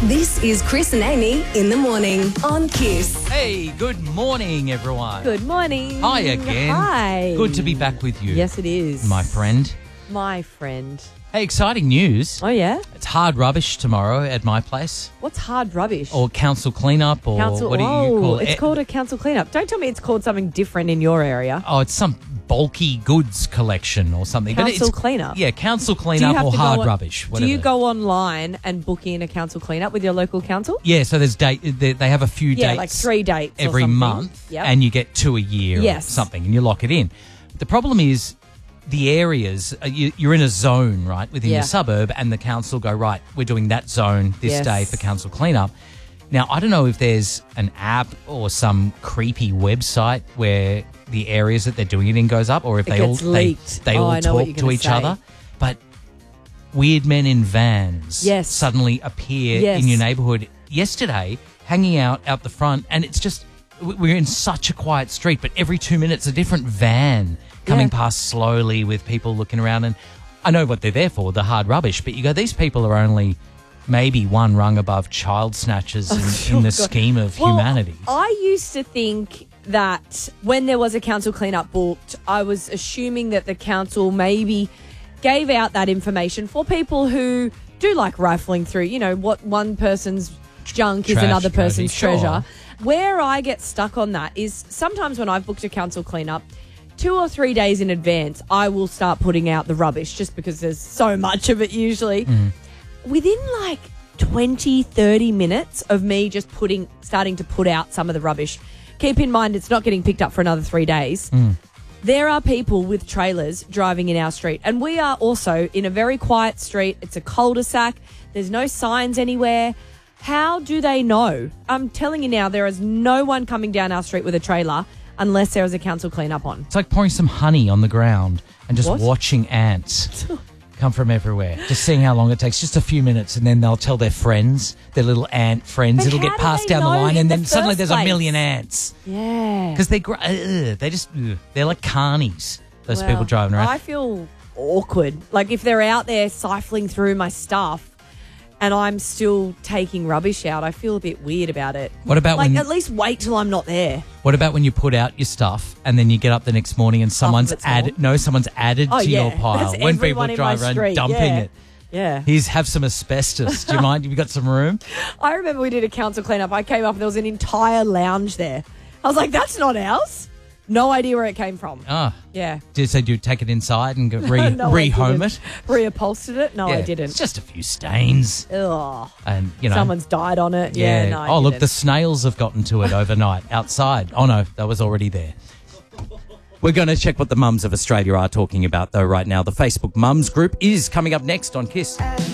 This is Chris and Amy in the morning on Kiss. Hey, good morning, everyone. Good morning. Hi again. Hi. Good to be back with you. Yes, it is. My friend. My friend. Hey, exciting news. Oh, yeah? It's hard rubbish tomorrow at my place. What's hard rubbish? Or council cleanup, or what do you call it? It's called a council cleanup. Don't tell me it's called something different in your area. Oh, it's some bulky goods collection or something. Council cleanup? Yeah, council Do you cleanup have or to go hard on- rubbish, whatever. Do you go online and book in a council cleanup with your local council? Yeah, so there's they have a few Yeah, dates. like 3 dates or every something. month, Yep. and you get 2 a year Yes. or something, and you lock it in. The problem is the areas, you're in a zone, right, within Yeah. your suburb, and the council go, right, we're doing that zone this Yes. day for council cleanup. Now, I don't know if there's an app or some creepy website where the areas that they're doing it in goes up, or if It they gets all leaked. they Oh, all I know what talk you're to gonna each say. other. But weird men in vans Yes. suddenly appear Yes. in your neighbourhood yesterday, hanging out the front, and it's just we're in such a quiet street, but every 2 minutes a different van coming Yeah. past slowly with people looking around. And I know what they're there for, the hard rubbish, but you go, these people are only maybe one rung above child snatchers in the God. scheme of Well, humanity. I used to think that when there was a council cleanup booked, I was assuming that the council maybe gave out that information for people who do like rifling through, what one person's junk is Trash, another Cody, person's sure. treasure. Where I get stuck on that is sometimes when I've booked a council cleanup, 2 or 3 days in advance, I will start putting out the rubbish just because there's so much of it usually. Within like 20, 30 minutes of me just starting to put out some of the rubbish, keep in mind it's not getting picked up for another 3 days. There are people with trailers driving in our street, and we are also in a very quiet street. It's a cul-de-sac. There's no signs anywhere. How do they know? I'm telling you now, there is no one coming down our street with a trailer unless there is a council cleanup on. It's like pouring some honey on the ground and just What? watching ants come from everywhere. Just seeing how long it takes, just a few minutes, and then they'll tell their friends, their little ant friends. But It'll how get do passed they down the know line, in and the then suddenly first there's a place? million ants. Yeah. Because they're like carnies, those people driving around. I feel awkward. Like if they're out there siphoning through my stuff and I'm still taking rubbish out, I feel a bit weird about it. What about like when- at least wait till I'm not there. What about when you put out your stuff and then you get up the next morning and someone's it's added gone? someo's added to your pile? That's When people everyone in my drive around street. dumping Yeah. it. Yeah. Here's have some asbestos. Do you mind? Have you got some room? I remember we did a council cleanup. I came up and there was an entire lounge there. I was like, that's not ours. No idea where it came from. Ah. Yeah. Did they take it inside and go No, I rehome didn't. it? Reupholstered it? No, I Yeah, didn't. It's just a few stains. Ugh. And, Someone's died on it. Yeah, no, I look, didn't. the snails have gotten to it overnight outside. Oh, no, that was already there. We're going to check what the mums of Australia are talking about, though, right now. The Facebook Mums group is coming up next on Kiss.